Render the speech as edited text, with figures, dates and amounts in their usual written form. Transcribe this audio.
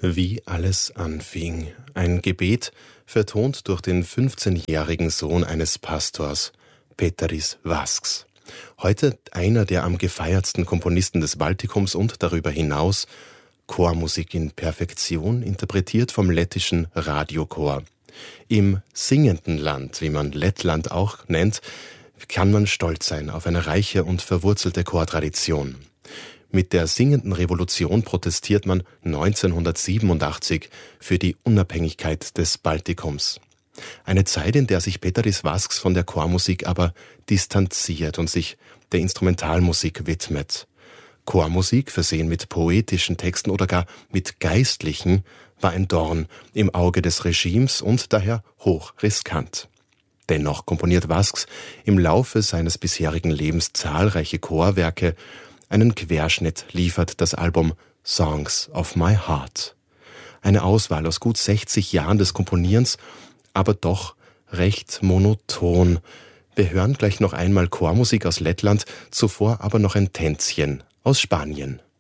Wie alles anfing. Ein Gebet, vertont durch den 15-jährigen Sohn eines Pastors, Peteris Vasks. Heute einer der am gefeiertsten Komponisten des Baltikums und darüber hinaus Chormusik in Perfektion, interpretiert vom lettischen Radiochor. Im singenden Land, wie man Lettland auch nennt, kann man stolz sein auf eine reiche und verwurzelte Chortradition. Mit der singenden Revolution protestiert man 1987 für die Unabhängigkeit des Baltikums. Eine Zeit, in der sich Peteris Vasks von der Chormusik aber distanziert und sich der Instrumentalmusik widmet. Chormusik, versehen mit poetischen Texten oder gar mit geistlichen, war ein Dorn im Auge des Regimes und daher hoch riskant. Dennoch komponiert Vasks im Laufe seines bisherigen Lebens zahlreiche Chorwerke. Einen Querschnitt liefert das Album Songs of My Heart. Eine Auswahl aus gut 60 Jahren des Komponierens, aber doch recht monoton. Wir hören gleich noch einmal Chormusik aus Lettland, zuvor aber noch ein Tänzchen aus Spanien.